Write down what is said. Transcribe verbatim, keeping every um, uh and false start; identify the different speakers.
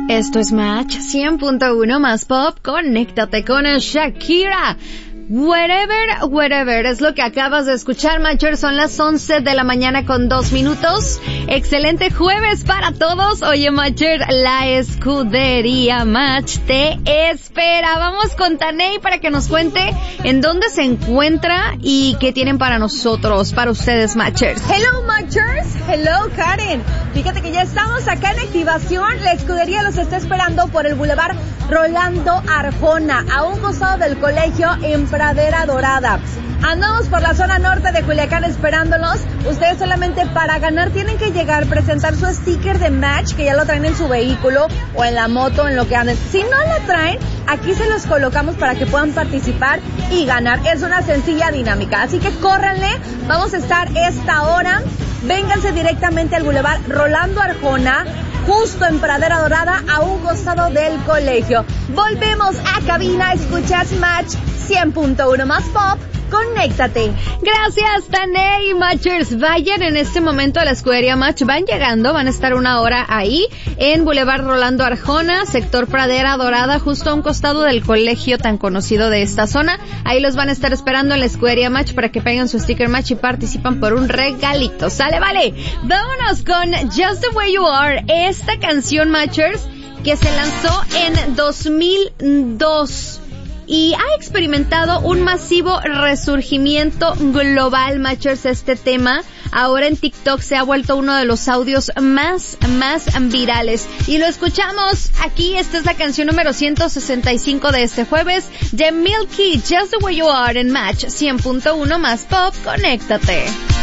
Speaker 1: Esto es Match cien punto uno más pop. Conéctate con Shakira. Wherever, wherever, es lo que acabas de escuchar, Matcher. Son las once de la mañana con dos minutos. Excelente jueves para todos. Oye, Matcher, la escudería Match te espera. Vamos con Taney para que nos cuente en dónde se encuentra y qué tienen para nosotros, para ustedes, Matchers.
Speaker 2: Hello, Matchers. Hello, Karen. Fíjate que ya estamos acá en activación. La escudería los está esperando por el Boulevard Rolando Arjona, a un costado del colegio en Pradera Dorada. Andamos por la zona norte de Culiacán esperándolos. Ustedes solamente para ganar tienen que llegar, presentar su sticker de Match, que ya lo traen en su vehículo o en la moto, en lo que anden. Si no lo traen, aquí se los colocamos para que puedan participar y ganar. Es una sencilla dinámica, así que córranle. Vamos a estar esta hora. Vénganse directamente al Boulevard Rolando Arjona, justo en Pradera Dorada, a un costado del colegio. Volvemos a cabina. Escuchas Match cien punto uno más pop. Conéctate.
Speaker 1: Gracias, Taney. Matchers, vayan en este momento a la escudería Match. Van llegando, van a estar una hora ahí en Boulevard Rolando Arjona, sector Pradera Dorada, justo a un costado del colegio tan conocido de esta zona. Ahí los van a estar esperando en la escudería Match para que peguen su sticker Match y participan por un regalito. ¿Sale? Vale. Vámonos con Just the Way You Are. Esta canción, Matchers, que se lanzó en dos mil dos. Y ha experimentado un masivo resurgimiento global, Matchers, este tema. Ahora en TikTok se ha vuelto uno de los audios más, más virales. Y lo escuchamos aquí. Esta es la canción número ciento sesenta y cinco de este jueves, de Milky, Just the Way You Are, en Match cien punto uno más pop. Conéctate.